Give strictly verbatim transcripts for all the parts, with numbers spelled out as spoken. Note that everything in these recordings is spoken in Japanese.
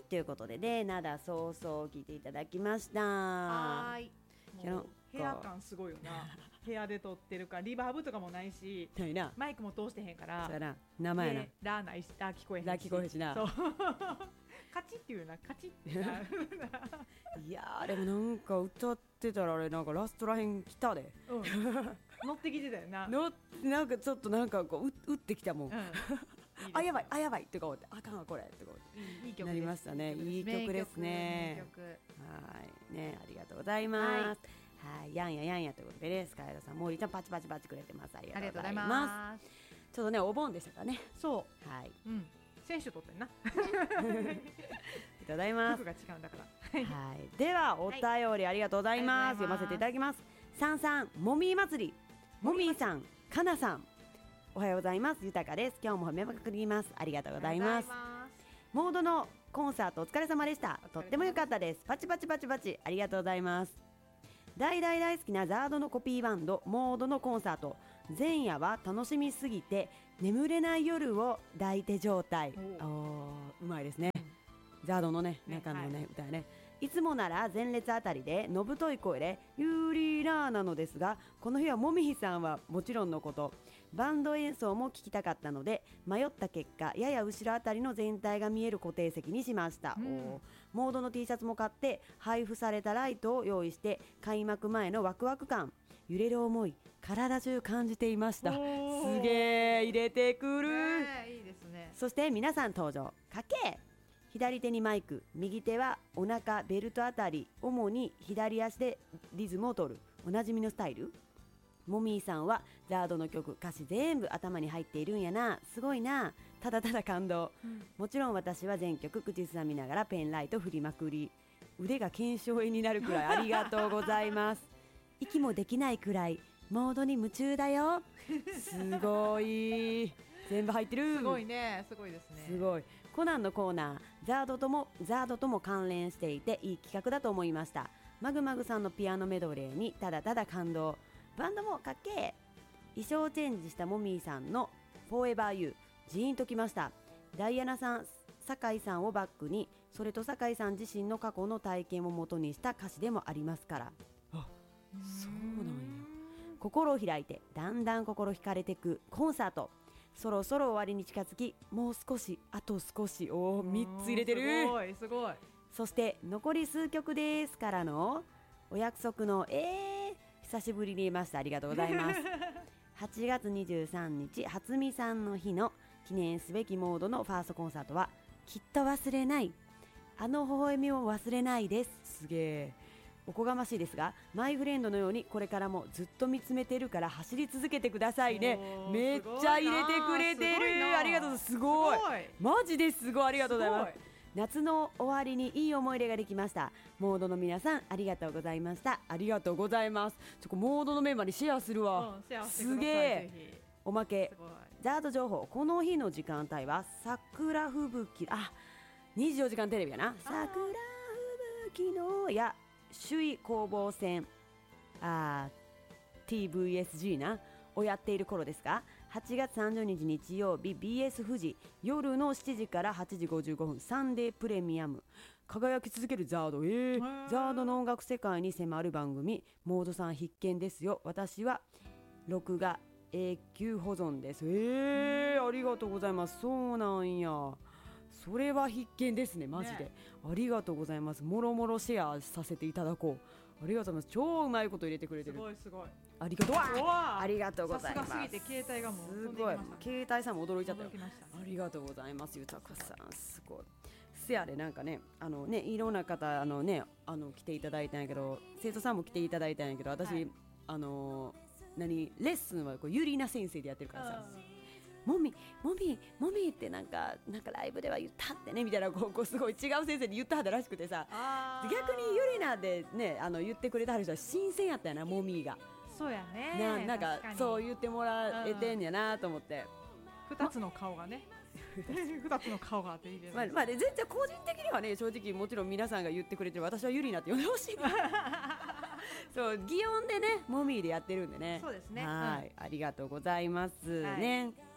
ということでね、灘そうそう聞いていただきました。 はーい。 けどもう部屋感すごいよな。部屋で撮ってるからリバーブとかもないし、 ないな。 マイクも通してへんから。 そうやな。生やな。 でラーないし、ラー聞こえへんし。 ラー聞こえへんしな。 そう。カチっていうな、カチってな。 いやーでもなんか歌ってたらあれなんかラストらへん来たで。 うん。乗ってきてたよな。 のなんかちょっとなんかこうう打ってきたもん。 うん。 あやばいあやばいってか思ってあかんわこれってか思っていい曲です。 なりましたね。いい曲ですね。 名曲。 はいね、ありがとうございます。はい、やんややんやということでね、スカイラさん、モーリーちゃんパチパチパチくれてます。ありがとうございます。ちょっとねお盆でしたかね。 そう。 はい。 うん。先週撮ったよな。 ありがとうございます。 曲が違うんだから。 はい。ではお便りありがとうございます。読ませていただきます。さんさんもみー祭り、もみーさん、かなさん。おはようございます。ゆたかです。今日も褒めまくります。ありがとうございます。モードのコンサートお疲れ様でした。とっても良かったです。パチパチパチパチありがとうございます。大大大好きなザードのコピーバンドモードのコンサート、前夜は楽しみすぎて眠れない夜を抱いて状態。おうまいですね、うん、ザードのね中のね、はい、歌ね。いつもなら前列あたりでのぶとい声でユーリーラーなのですが、この日はもみひさんはもちろんのことバンド演奏も聞きたかったので、迷った結果やや後ろあたりの全体が見える固定席にしました、うん、モードの T シャツも買って配布されたライトを用意して開幕前のワクワク感、揺れる思い体中感じていました。すげー入れてくる、 えー、いいですね。 そして皆さん登場かけ、左手にマイク、右手はお腹ベルトあたり、主に左足でリズムを取るおなじみのスタイル。もみーさんはザードの曲歌詞全部頭に入っているんやな、すごいな、ただただ感動、うん、もちろん私は全曲口ずさみながらペンライト振りまくり、腕が腱鞘炎になるくらいありがとうございます息もできないくらいモードに夢中だよすごい全部入ってる。 すごいね、すごいですね。 すごい。コナンのコーナーザードともザードとも関連していていい企画だと思いました。マグマグさんのピアノメドレーにただただ感動、バンドもかっけー。衣装チェンジしたモミーさんのフォーエバーユージーンときました。ダイアナさん、酒井さんをバックに、それと酒井さん自身の過去の体験を元にした歌詞でもありますから。あ、そうなんや。心を開いてだんだん心惹かれていくコンサート、そろそろ終わりに近づき、もう少しあと少し、おーみっつ入れてる。 すごいすごい。 そして残り数曲ですからのお約束のえー久しぶりに言いました。ありがとうございますはちがつにじゅうさんにち初見さんの日の記念すべきモードのファーストコンサートはきっと忘れない、あの微笑みを忘れないです。すげえおこがましいですが、マイフレンドのようにこれからもずっと見つめてるから走り続けてくださいね。めっちゃ入れてくれてる。ありがとう。すごい、マジですごい、ありがとうございます。夏の終わりにいい思い出ができました。モードの皆さんありがとうございました。ありがとうございます。ちょこモードのメンバーにシェアするわ、うん、すげえ。おまけザード情報、この日の時間帯は桜吹雪、あにじゅうよじかんテレビやな。桜吹雪のや首位攻防戦あ ティーブイエスジー なをやっている頃ですが、はちがつさんじゅうにち日曜日 ビーエス 富士夜のしちじからはちじごじゅうごふんサンデープレミアム、輝き続けるザード、えー、ザードの音楽世界に迫る番組、モードさん必見ですよ。私は録画永久保存です。えー、ありがとうございます。そうなんや、それは必見ですね、マジで、ね、ありがとうございます。もろもろシェアさせていただこう。ありがとうございます。超うまいこと入れてくれてる。 すごいすごい、 ありがとう。ありがとうございます。 さすがすぎて携帯がもうすごい、携帯さんも驚いちゃったよ。 驚きました。 ありがとうございます。ゆたかさんすごい。せやでなんかね、あのね、いろんな方あのね、あの来ていただいたんやけど、生徒さんも来ていただいたんやけど、私、はい、あの何レッスンはこうゆりな先生でやってるからさ、もみもみもみってなんかなんかライブでは言ったってねみたいな、こうこうすごい違う先生に言ったはったらしくてさ、逆にゆりなでね、あの言ってくれたはる人は新鮮やったよな、もみが。 そうやね、 な, なんかそう言ってもらえてんやなと思って、 二つの顔がね二つの顔があっていいですね。 まあまあ、全然個人的にはね、正直もちろん皆さんが言ってくれてる、私はゆりなって呼んでほしいそう擬音でね、もみでやってるんでね。 そうですね、 はい、うん、ありがとうございます、 はい、 ね。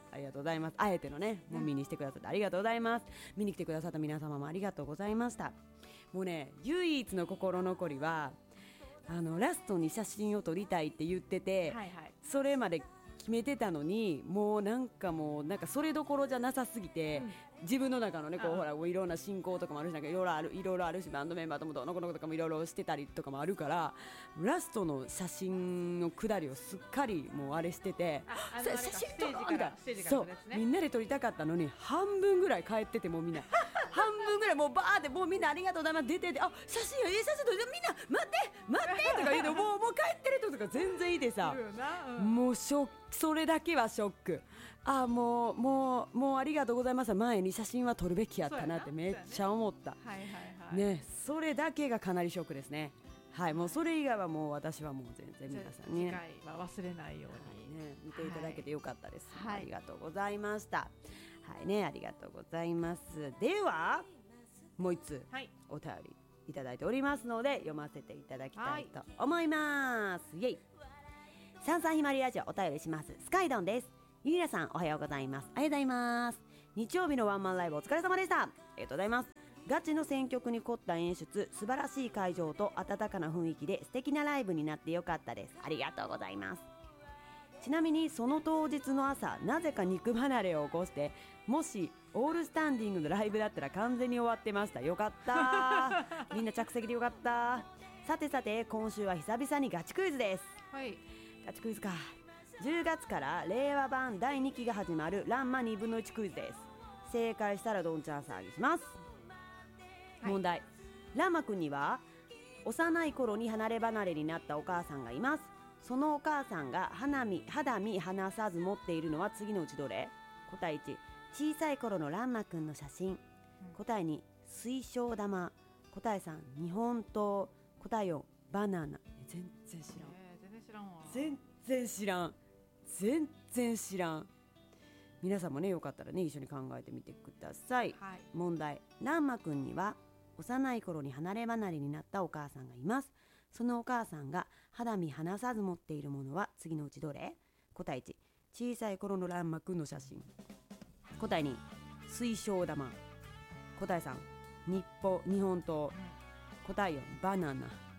ありがとうございます。あえてのねもう見にしてくださってありがとうございます。見に来てくださった皆様もありがとうございました。もうね唯一の心残りはあのラストに写真を撮りたいって言ってて、 はいはい、 それまで決めてたのにもうなんかもうなんかそれどころじゃなさすぎて、うん、自分の中のねこうほらいろんな進行とかもあるしなんかいろいろあるいろいろあるしバンドメンバーともどの子の子とかもいろいろしてたりとかもあるからラストの写真のくだりをすっかりもうあれしててああの写真撮ろうみたいなそう、 ね、みんなで撮りたかったのに半分ぐらい帰っててもうみんな半分ぐらいもうバーってもうみんなありがとうございます出ててあ写真やええ写真撮ってみんな待って待ってとか言うともうもう帰ってる人とか全然いいでさ、うん、もうショックそれだけはショックあもうもうもうありがとうございます前に写真は撮るべきやったなってめっちゃ思った、ねはいはいはいね、それだけがかなりショックですね。はいもうそれ以外はもう私はもう全然皆さんに、ね、 次回は忘れないように、 はいね、見ていただけてよかったです、 はい、 ありがとうございましたはいねありがとうございます。ではもう一つお便りいただいておりますので読ませていただきたいと思います、はい、イエイさんさんひまりラジオお便りしますスカイドンです。ゆりなさんおはようございます。ありがとうございます。日曜日のワンマンライブお疲れ様でした。ありがとうございます。ガチの選曲に凝った演出素晴らしい会場と温かな雰囲気で素敵なライブになってよかったです。ありがとうございます。ちなみにその当日の朝なぜか肉離れを起こしてもしオールスタンディングのライブだったら完全に終わってました。よかったみんな着席でよかった。さてさて今週は久々にガチクイズです。 はいガチクイズか。じゅうがつから令和版だいにきが始まるランマにぶんのいちクイズです。正解したらどんちゃん騒ぎします、はい、問題ランマくんには幼い頃に離れ離れになったお母さんがいます。そのお母さんが肌身肌身離さず持っているのは次のうちどれ？答えいち小さい頃のランマくんの写真、答えに水晶玉、答えさん日本刀、答えよんバナナ。全然知らん、 えー、全然知らんわ。 全然知らん全然知らん。皆さんもねよかったらね一緒に考えてみてください、 はい、 問題ランマくんには幼い頃に離れ離れになったお母さんがいます。そのお母さんが肌身離さず持っているものは次のうちどれ？答えいち小さい頃のランマくんの写真、答えに水晶玉、答えさん日本日本刀、うん、答えよんバナナ。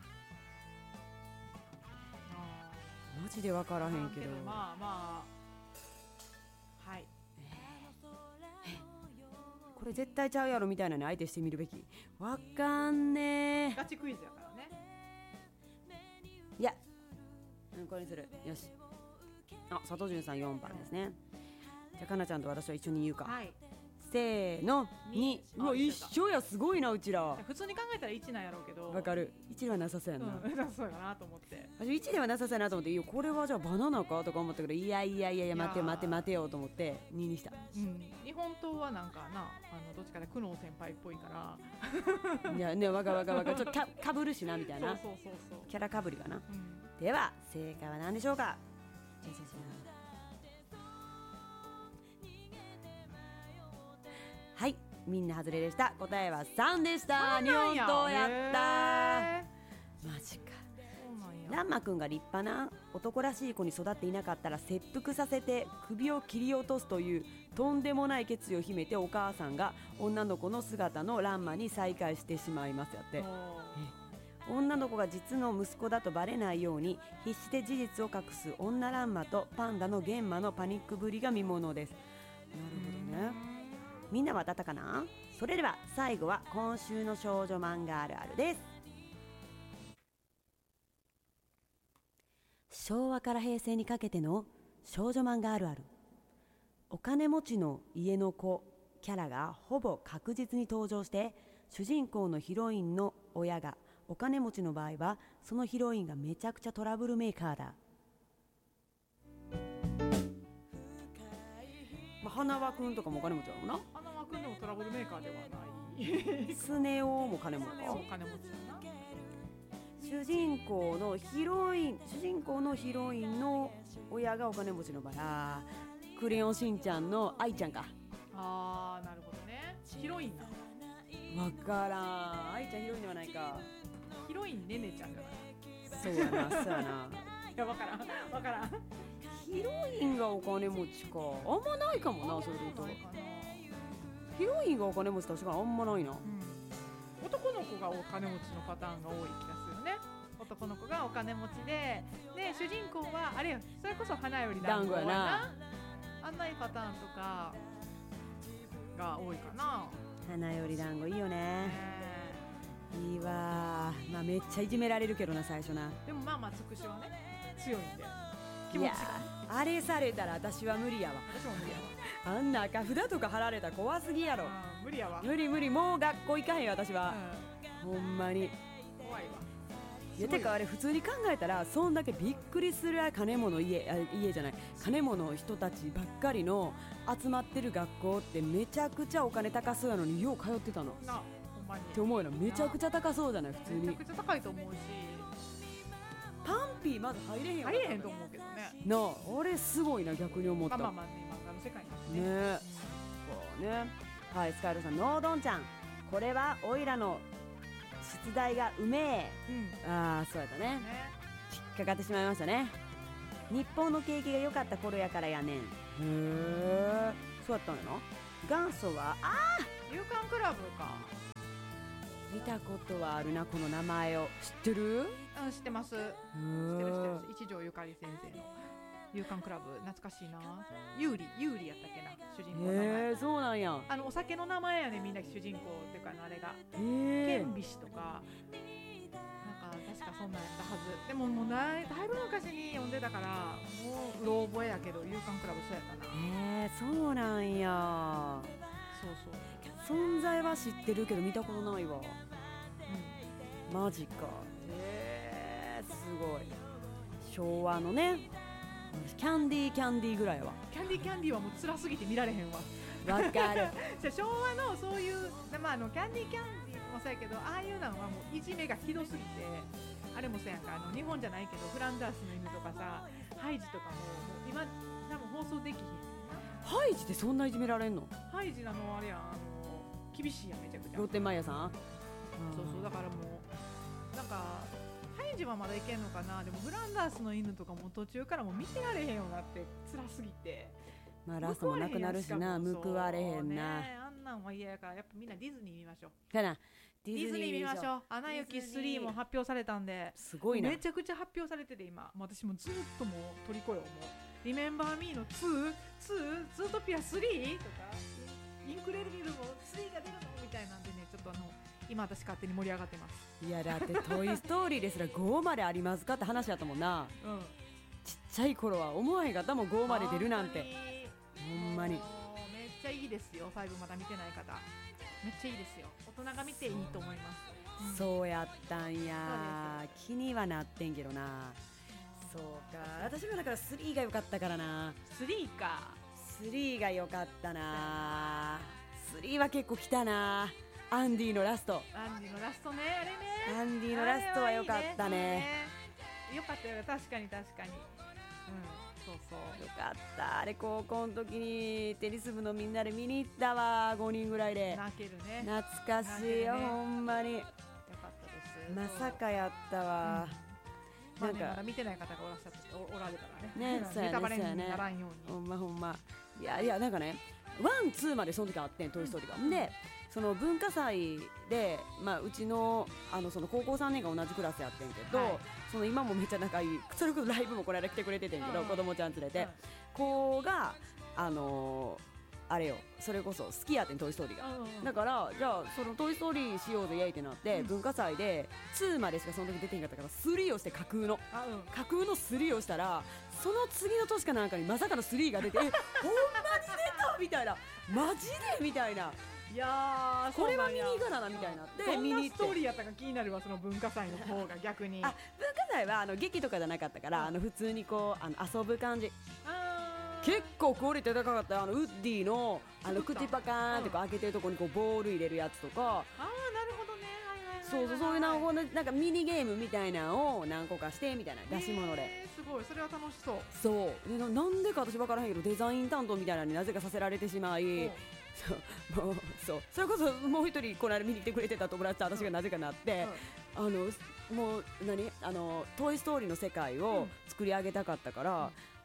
マジで分からへんけどまあまあはい、 えー、これ絶対ちゃうやろみたいなの相手してみるべき。わかんねえ。 ガチクイズやからね。 いや、うん、これにする。よし。あ、佐藤潤さんよんばんですね。じゃあかなちゃんと私は一緒に言うか、 はい、 せーのに。うわ一緒や、すごいなうちら。 普通に考えたらいちなんやろうけど。 わかる。いちではなさそうやな、 うん、なさそうやなと思って。 私いちではなさそうやなと思って、いやこれはじゃあバナナかとか思ったけど、いやいやいやいや待てよ待て待てよと思ってににした、 うん、日本刀はなんかな、あのどっちかで久能先輩っぽいからいやね、わかわかわかちょっと か, かぶるしなみたいな。 そうそうそうそう、 キャラかぶりかな、うん、では正解は何でしょうか。はい、みんな外れでした。答えはさんでした。日本刀やった。マジか。ランマくんが立派な男らしい子に育っていなかったら切腹させて首を切り落とすというとんでもない決意を秘めて、お母さんが女の子の姿のランマに再会してしまいますやって。女の子が実の息子だとバレないように必死で事実を隠す女ランマとパンダのゲンマのパニックぶりが見ものです。なるほどね。みんなは当たったかな。それでは最後は今週の少女漫画あるあるです。昭和から平成にかけての少女漫画あるある。お金持ちの家の子キャラがほぼ確実に登場して、主人公のヒロインの親がお金持ちの場合はそのヒロインがめちゃくちゃトラブルメーカーだ。まあ、花輪くんとかもお金持ちだもんな。 花輪くんでもトラブルメーカーではないスネ夫も金持ちだ。 金持ちだな。 主人公のヒロイン主人公のヒロインの親がお金持ちの場合、クレヨンしんちゃんの愛ちゃんか。 あーなるほどね。ヒロインな。 わからん。愛ちゃんヒロインではないか。 ヒロインねねちゃんじゃない。 そうやなそうやな。 いやわからんわからん。 ヒヒロインがお金持ちかあんまないかもな。それで言うとないかな、 ヒロインがお金持ち確かにあんまないな。 うん、男の子がお金持ちのパターンが多い気がするね。男の子がお金持ちで、で主人公はあれよ、それこそ花より団子やな。 団子やなあんないパターンとかが多いかな。 花より団子いいよね。 ねいいわー。まあめっちゃいじめられるけどな最初な。 でもまあまあつくしはね強いんで気持ちがいやーあれされたら私は無理やわ。 私も無理やわ。 あんな赤札とか貼られたら怖すぎやろ。 うん、無理やわ。 無理無理、もう学校行かへんよ私は、ほんまに。 うん、怖いわ。 いやてかあれ普通に考えたらそんだけびっくりする金物家、あ家じゃない金物の人たちばっかりの集まってる学校ってめちゃくちゃお金高そうやのによう通ってたのっな、ほんまに。 て思うよな。めちゃくちゃ高そうじゃない普通に。 めちゃくちゃ高いと思うし、 パンピーまず入れへんよ入れへんと思うけどね。 なあ。あれすごいな逆に思った。 まあまあまあね、漫画の世界なんでねね。 そうね。はい、スカイルさん、ノードンちゃん、これはオイラの出題がうめえ。 うん、 ああそうやったね。 ね。 引っかかってしまいましたね。日本の景気が良かった頃やからやねん。へえ、そうやったんやな。元祖はあ夕刊クラブか。 見たことはあるなこの名前を。知ってる？ うん、知ってます。知ってる知ってる。一条ゆかり先生の夕刊クラブ、懐かしいな。有利有利やったっけな、主人公の名前。 へえ、そうなんや。 あのお酒の名前やね、みんな主人公っていうかあれが。 へえ。 剣美氏とか。なんか確かそんなんやったはず。でももうだいだいぶ昔に読んでたからもううろ覚えやけど、夕刊クラブそうやったな。 へえ、そうなんや。 そうそう。 存在は知ってるけど見たことないわ。 うマジか。へえ、すごい。昭和のね、キャンディーキャンディーぐらいはん、キャンディーキャンディーはもう辛すぎて見られへんわ。 わかる。 じゃあ昭和のそういう、まあ、あのキャンディーキャンディーもそうやけど、ああいうのはもういじめがひどすぎて、あれもそうやんか、あの日本じゃないけどフランダースの犬とかさ、ハイジとかももう今多分放送できひん。 ハイジってそんないじめられんの？ ハイジなのあれやん、あの厳しいやんめちゃくちゃ。 ロッテンマイヤーさん？ そうそう、だからもうなんかハイジはまだいけんのかな。でもフランダースの犬とかも途中からもう見てられへんようになって辛すぎて、 まあラストもなくなるしな、報われへんな。 ね、あんなんは嫌やから、やっぱみんなディズニー見ましょう。 かな。デディズニー見ましう。 ょう。アナ雪スリーも発表されたんで、 すごいな。 めちゃくちゃ発表されてて今、もう私もずっともう虜よ。もうリメンバーミーのツー、ツー、ズートピアスリーとか、インクレルビルもスリーが出るのみたいなんでね、ちょっとあの今私勝手に盛り上がってます。 いやだってトイストーリーですらごまでありますかって話やったもんな。 うん。 ちっちゃい頃は思わへんかったもんごまで出るなんて。ほんまに。 めっちゃいいですよ。ファイブまだ見てない方、めっちゃいいですよ。大人が見ていいと思います。うん、 そうやったんや。気にはなってんけどな。そうか、私もだからスリーが良かったからな。 スリーか。 スリーが良かったな。スリーは結構来たな。アンディのラスト。 アンディのラストね、あれね。 アンディのラストは良かったね。 良かったよ、確かに確かに。うん、そうそう。 よかった。あれ高校の時にテニス部のみんなで見に行ったわ。ごにんぐらいで。 泣けるね。 懐かしいよ、 ね、 ほんまに。 よかったです。 まさかやったわ。 うん、なんか、まあね、まだ見てない方がおらっしゃっておられたらね。 ね、そうやね、 ネタバレにならんように。 ほんまほんま。いやいや、なんかね、ワン、ツーまでその時あってん、トイストーリーが。うん、で、その文化祭で、まあ、うちの、あの、その高校さんねんが同じクラスやってんけど、はい、その今もめっちゃ仲いい、それこそライブもこの間来てくれててんけど、うん、子供ちゃん連れて、うん、子が、あのー、あれよ、それこそ好きやってん、トイストーリーが、うんうん、だからじゃあそのトイストーリーしようぜイエイってなって、うん、文化祭でツーまでしかその時出てんかったからスリーをして架空の、うん、架空のスリーをしたら、その次の年かなんかにまさかのスリーが出てえほんまに出たみたいな、マジでみたいな、いやこれは見に行かななみたいになって、 どんなストーリーやったか気になるわ、その文化祭の方が逆に。 あ、文化祭はあの劇とかじゃなかったから、うん、あの普通にこうあの遊ぶ感じ。結構クオリティ高かった。あのウッディのあの口パカーンってこう開けてるところにこうボール入れるやつとか、 ああなるほどね、 そうそう、そういうのなんかミニゲームみたいなのを何個かしてみたいな出し物で、 すごい、それは楽しそう。 そうで な, なんでか私分からへんけどデザイン担当みたいなのになぜかさせられてしまい、そうもうそうそれこそもう一人この間見に来てくれてた友達と私がなぜかなって、うんうん、あのもう何あのトイストーリーの世界を作り上げたかったから、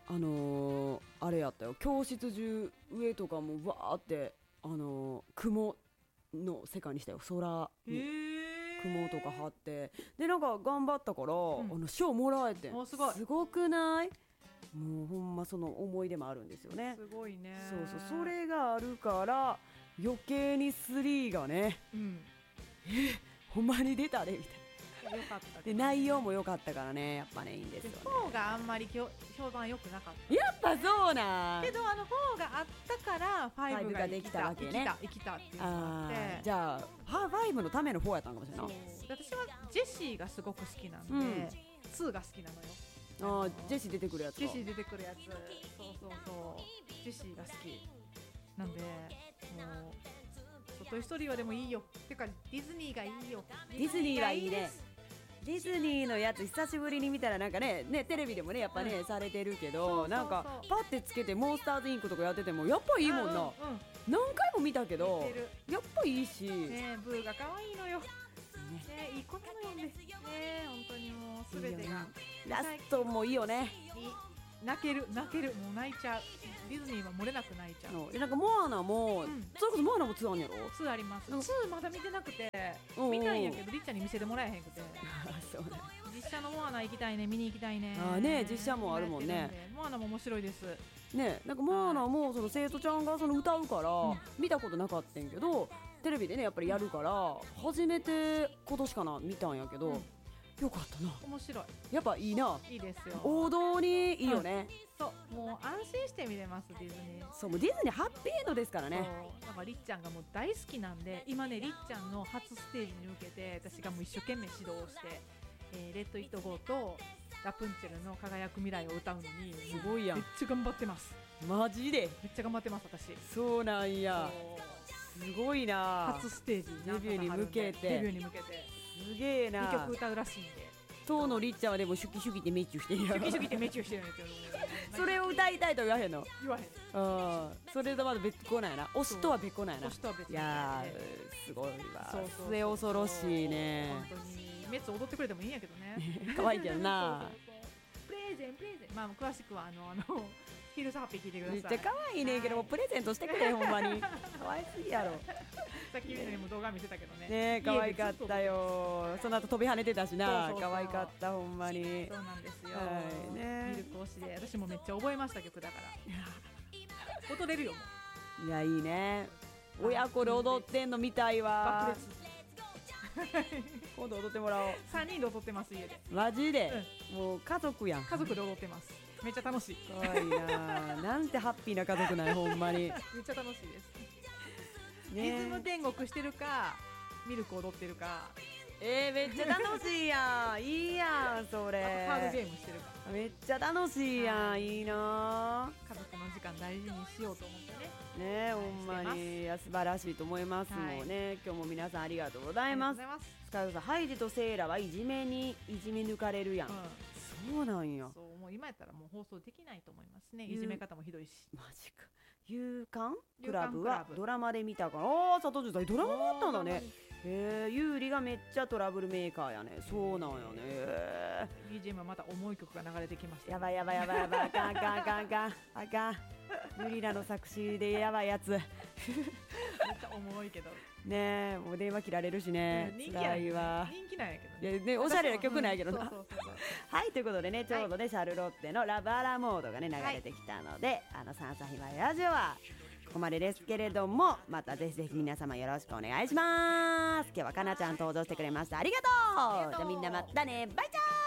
あのー、あれやったよ、教室中上とかもわーってあのー、雲の世界にしたよ。空に雲とか張ってでなんか頑張ったから、うん、あの賞もらえてん。 すごいすごくない？もうほんまその思い出もあるんですよね。 すごいね。 そうそう、それがあるから余計にスリーがね、うん、えほんまに出たねみたいな。 よかった、ね、 で内容も良かったからね、やっぱねいいんですよね。 フォーがあんまり評判良くなかった。 やっぱそうなんけどあのフォーがあったからファイブができたわけね。生きた生きたっていうのがあって、 じゃあファイブのためのフォーやったのかもしれない。 私はジェシーがすごく好きなんで、うん、ツーが好きなのよ。 ああジェシー出てくるやつか。 ジェシー出てくるやつ、そうそうそうジェシーが好きなんで、もうトイストーリーはでもいいよ。てかディズニーがいいよ。 ディズニーはいいね。ディズニーのやつ久しぶりに見たらなんか ね, ねテレビでもねやっぱね、うん、されてるけど、そうそうそう、なんかパッてつけてモンスターズインクとかやっててもやっぱいいもんな、うんうん、何回も見たけどやっぱいいし、 ね、ブーが可愛いのよ、ねね、いい子なのよね。ね本当にもうすべてがラストもいいよね。 泣ける泣けるもう泣いちゃう。ディズニーは漏れなく泣いちゃう。 えなんかモアナも、うん、それこそモアナもツーあんやろ。 ツーあります。ツーまだ見てなくて見たいんやけどりっちゃんに見せてもらえへんくてそうね、 実写のモアナ行きたいね、見に行きたいね。 あね実写もあるもんね。 モアナも面白いですね。なんかモアナもその生徒ちゃんがその歌うから、うん、見たことなかったんけどテレビでねやっぱりやるから、うん、初めて今年かな見たんやけど、うんよかったな。面白い。やっぱいいな。 いいですよ。 王道にいいよね。 うん、そうもう安心して見れますディズニー。 そうもうディズニーハッピーエンドですからね。 そうなんかりっちゃんがもう大好きなんで今ねりっちゃんの初ステージに向けて私がもう一生懸命指導をして、えー、レッド・イット・ゴーとラプンツェルの輝く未来を歌うのにすごいやん。 めっちゃ頑張ってます。 マジでめっちゃ頑張ってます私。 そうなんや。すごいな。 初ステージデビューに向けてデビューに向けてすげえな。 にきょく歌うらしいんで。 当のりっちゃんはでもシュキシュキって命中してるやん。 シュキシュキって命中してるんですよそれを歌いたいと言わへんの。 言わへん。 あそれとまだ別個なんやな。推しとは別個なんやな。 推しとは別個。 いやーすごいわ。末恐ろしいね。 本当にメッツ踊ってくれてもいいんやけどね。 可愛いけどな。 プレゼンプレゼン。まあ詳しくはあのあのヒルズハッピー聞いてください。 めっちゃ可愛いねんけどもプレゼントしてくれほんまに。可愛すぎやろ。 さっきにも動画見せたけどね。 ね可愛かったよ。その後飛び跳ねてたしな。可愛かったほんまに。 そうなんですよ。はいね。ミルク推しで私もめっちゃ覚えました曲だから。踊れるよもう。いやいいね。親子で踊ってんの見たいわ。今度踊ってもらおう。 さんにんで踊ってます家で。 マジで、うん、もう家族やん。 家族で踊ってます。めっちゃ楽しい。 可愛いな。なんてハッピーな家族ないほんまに。 めっちゃ楽しいです。リズム天国してるかミルク踊ってるか。 えー、めっちゃ楽しいやん。いいやんそれ。 カードゲームしてるか。 めっちゃ楽しいやん、はい、いいな。 家族の時間大事にしようと思ってね。 ねほんまにいや素晴らしいと思います、はい、もうね今日も皆さんありがとうございます。スカイさんハイジとセイラはいじめにいじめ抜かれるやん、うん、そうなんや。 そうもう今やったらもう放送できないと思いますね。いじめ方もひどいし。 マジか。夕刊クラブはドラマで見たから。ああ佐藤さんドラマもあったんだね。へえ優里がめっちゃトラブルメーカーやね。そうなんやね。 ビージーエム はまた重い曲が流れてきました。 やばいやばいやばいやばいあかんあかんあかんあかんあかんユリラの作詞でやばいやつめっちゃ重いけどねえもう電話切られるしね、 うん、人気やわ人気なんやけどね。 いやねおしゃれな曲なんやけどな。はいということでねちょうどね、はい、シャルロッテのラブアラモードがね流れてきたので、はい、あのサンサヒマラジオはここまでですけれどもまたぜひぜひ皆様よろしくお願いします。今日はかなちゃん登場してくれました。ありがとう。じゃあみんなまたねバイチャー。